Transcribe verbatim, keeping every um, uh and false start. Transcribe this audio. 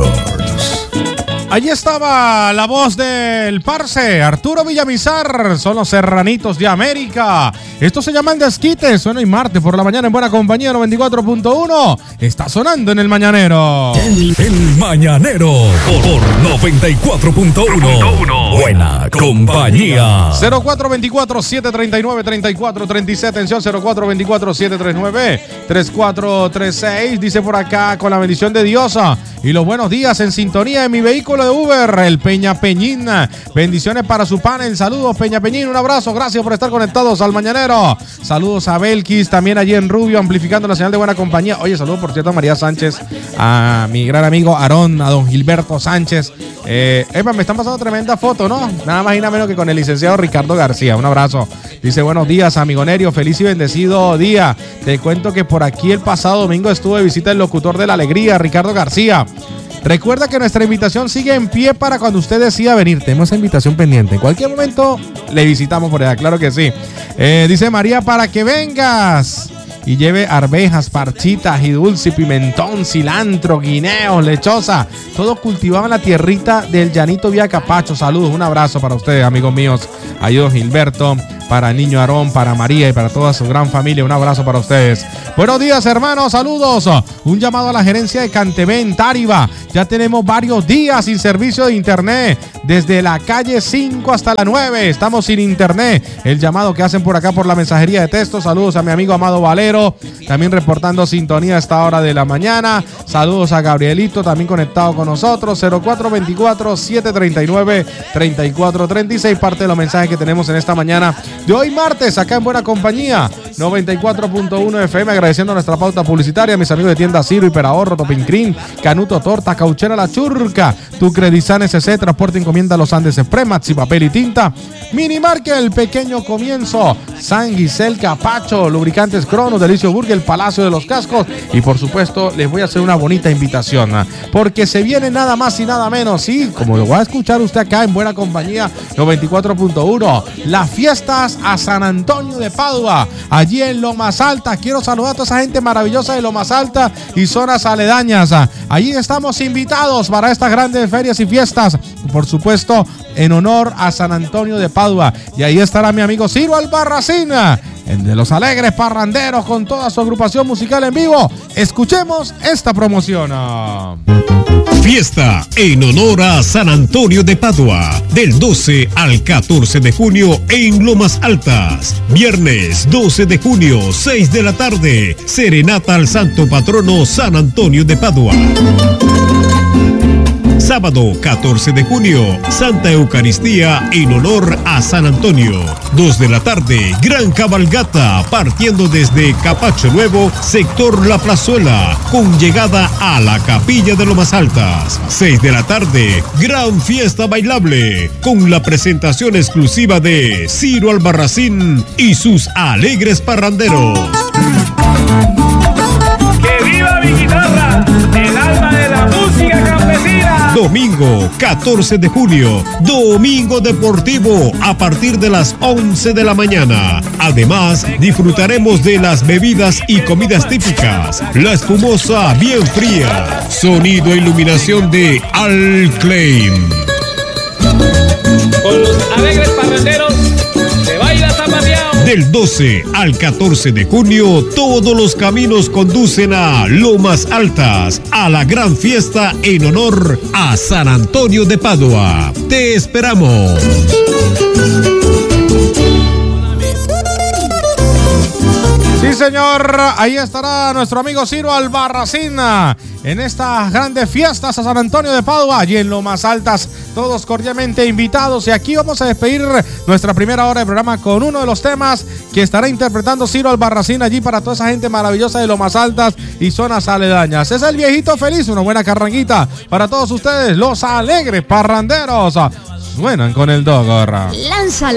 Records. Allí estaba la voz del parce Arturo Villamizar. Son los Serranitos de América. Esto se llama El Desquite. Suena hoy martes por la mañana en Buena Compañía noventa y cuatro punto uno. Está sonando en el Mañanero. El, el Mañanero por noventa y cuatro punto uno. Buena Compañía. cero cuatro dos cuatro, siete tres nueve, tres cuatro tres seis. Atención, cero cuatro dos cuatro, siete tres nueve, tres cuatro tres seis. Dice por acá, con la bendición de Dios y los buenos días en sintonía de mi vehículo de Uber, el Peña Peñín. Bendiciones para su panel. Saludos, Peña Peñín. Un abrazo. Gracias por estar conectados al Mañanero. Saludos a Belkis, también allí en Rubio, amplificando la señal de Buena Compañía. Oye, saludos, por cierto, a María Sánchez, a mi gran amigo Aarón, a don Gilberto Sánchez. Eh, epa, me están pasando tremenda foto, ¿no? Nada más y nada menos que con el licenciado Ricardo García. Un abrazo. Dice, buenos días, amigo Nerio. Feliz y bendecido día. Te cuento que por aquí el pasado domingo estuve de visita el locutor de la alegría, Ricardo García. Recuerda que nuestra invitación sigue en pie para cuando usted decida venir. Tenemos esa invitación pendiente. En cualquier momento le visitamos por allá, claro que sí. Eh, dice María, para que vengas y lleve arvejas, parchitas y dulce, pimentón, cilantro, guineos, lechosa. Todo cultivado en la tierrita del Llanito Vía Capacho. Saludos, un abrazo para ustedes, amigos míos. Ayudo Gilberto, para el niño Aarón, para María y para toda su gran familia. Un abrazo para ustedes. Buenos días, hermanos, saludos. Un llamado a la gerencia de Cantebé en Táriba. Ya tenemos varios días sin servicio de internet. Desde la calle cinco hasta la nueve. Estamos sin internet. El llamado que hacen por acá por la mensajería de texto. Saludos a mi amigo Amado Valero. También reportando sintonía a esta hora de la mañana. Saludos a Gabrielito, también conectado con nosotros. cero cuatro dos cuatro, siete tres nueve, tres cuatro tres seis. Parte de los mensajes que tenemos en esta mañana de hoy martes, acá en Buena Compañía noventa y cuatro punto uno F M. Agradeciendo nuestra pauta publicitaria a mis amigos de tienda Ciro, Hiperahorro, Topin Cream, Canuto Torta, Cauchera La Churca, Tu Credizán S C, Transporte Encomienda Los Andes Express, Maxi Papel y Tinta, Minimarket, El Pequeño Comienzo, San Gisel Capacho, Lubricantes Cronos, Delicio Burger, El Palacio de los Cascos. Y por supuesto les voy a hacer una bonita invitación, porque se viene nada más y nada menos, sí, como lo va a escuchar usted acá en Buena Compañía noventa y cuatro punto uno, las fiestas a San Antonio de Padua, allí en Lomas Alta. Quiero saludar a toda esa gente maravillosa de Lomas Alta y zonas aledañas. Allí estamos invitados para estas grandes ferias y fiestas, por supuesto en honor a San Antonio de Padua. Y ahí estará mi amigo Ciro Albarracín, el de los alegres parranderos, con toda su agrupación musical en vivo. Escuchemos esta promoción. Fiesta en honor a San Antonio de Padua, del doce al catorce de junio en Lomas Altas. Viernes doce de junio, seis de la tarde, serenata al santo patrono San Antonio de Padua. Sábado catorce de junio, Santa Eucaristía en honor a San Antonio. dos de la tarde, gran cabalgata partiendo desde Capacho Nuevo, sector La Plazuela, con llegada a la Capilla de Lomas Altas. seis de la tarde, gran fiesta bailable, con la presentación exclusiva de Ciro Albarracín y sus alegres parranderos. ¡Que viva mi guitarra! ¡El alma de la música campesina! Domingo catorce de junio, domingo deportivo a partir de las once de la mañana. Además, disfrutaremos de las bebidas y comidas típicas. La espumosa bien fría. Sonido e iluminación de Al Claim. Con los alegres parranderos se baila zapateado. Del doce al catorce de junio, todos los caminos conducen a Lomas Altas, a la gran fiesta en honor a San Antonio de Padua. ¡Te esperamos! Sí, señor, ahí estará nuestro amigo Ciro Albarracín en estas grandes fiestas a San Antonio de Padua, allí en Lomas Altas, todos cordialmente invitados. Y aquí vamos a despedir nuestra primera hora de programa con uno de los temas que estará interpretando Ciro Albarracín allí para toda esa gente maravillosa de Lomas Altas y zonas aledañas. Es el viejito feliz, una buena carranguita para todos ustedes, los alegres parranderos. Suenan con el Dogor. Lanza